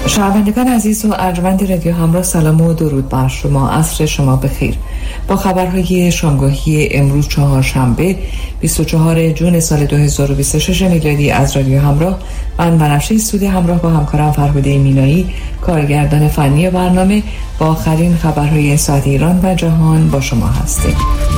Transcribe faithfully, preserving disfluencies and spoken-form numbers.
شنوندگان عزیز و ارجمند رادیو همراه، سلام و درود بر شما. عصر شما بخیر. با خبرهای شامگاهی امروز چهارشنبه بیست و چهارم ژوئن سال دو هزار و بیست و شش میلادی از رادیو همراه، من بنفشه استودیو همراه با همکارم فرهاده مینایی، کارگردان فنی برنامه، با آخرین خبرهای ساعت ایران و جهان با شما هستیم.